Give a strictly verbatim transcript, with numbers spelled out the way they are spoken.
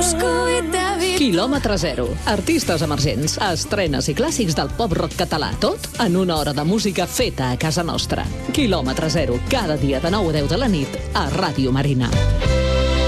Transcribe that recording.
busco y te vi. Quilòmetre zero. Artistes emergents, estrenes i clàssics del pop-rock català. Tot en una hora de música feta a casa nostra. Quilòmetre zero. Cada dia de nou a deu de la nit a Ràdio Marina.